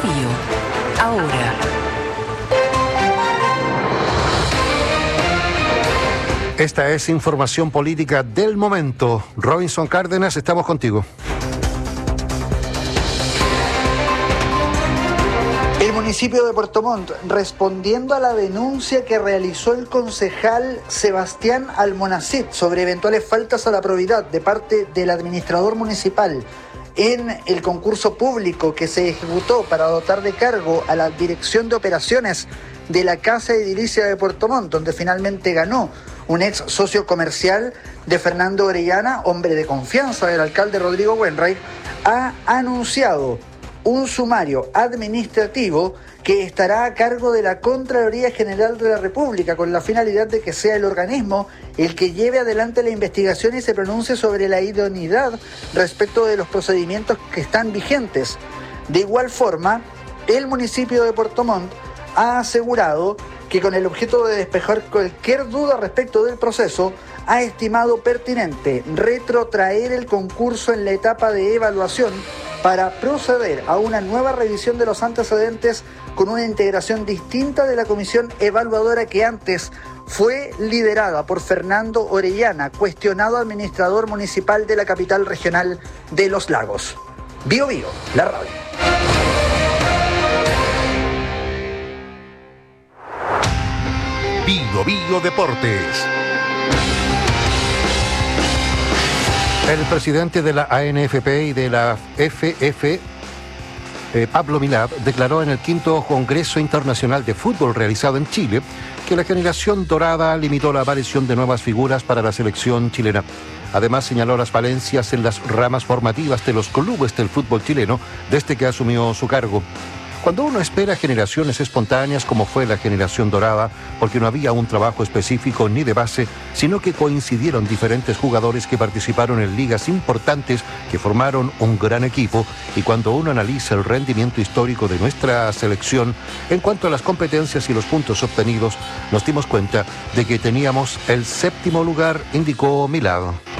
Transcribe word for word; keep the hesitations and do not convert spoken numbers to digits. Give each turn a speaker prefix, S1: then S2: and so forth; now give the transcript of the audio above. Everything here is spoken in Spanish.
S1: Bio. Ahora.
S2: Esta es información política del momento. Robinson Cárdenas, estamos contigo.
S3: El municipio de Puerto Montt, respondiendo a la denuncia que realizó el concejal Sebastián Almonacid sobre eventuales faltas a la probidad de parte del administrador municipal en el concurso público que se ejecutó para dotar de cargo a la dirección de operaciones de la Casa Edilicia de Puerto Montt, donde finalmente ganó un ex socio comercial de Fernando Orellana, hombre de confianza del alcalde Rodrigo Wainwright, ha anunciado un sumario administrativo que estará a cargo de la Contraloría General de la República, con la finalidad de que sea el organismo el que lleve adelante la investigación y se pronuncie sobre la idoneidad respecto de los procedimientos que están vigentes. De igual forma, el municipio de Puerto Montt ha asegurado que, con el objeto de despejar cualquier duda respecto del proceso, ha estimado pertinente retrotraer el concurso en la etapa de evaluación para proceder a una nueva revisión de los antecedentes con una integración distinta de la comisión evaluadora que antes fue liderada por Fernando Orellana, cuestionado administrador municipal de la capital regional de Los Lagos. Bio Bio, la radio.
S2: Bio Bio Deportes. El presidente de la A N F P y de la F F, eh, Pablo Milad, declaró en el quinto Congreso Internacional de Fútbol realizado en Chile que la generación dorada limitó la aparición de nuevas figuras para la selección chilena. Además, señaló las falencias en las ramas formativas de los clubes del fútbol chileno desde que asumió su cargo. Cuando uno espera generaciones espontáneas como fue la generación dorada, porque no había un trabajo específico ni de base, sino que coincidieron diferentes jugadores que participaron en ligas importantes que formaron un gran equipo, y cuando uno analiza el rendimiento histórico de nuestra selección en cuanto a las competencias y los puntos obtenidos, nos dimos cuenta de que teníamos el séptimo lugar, indicó Milad.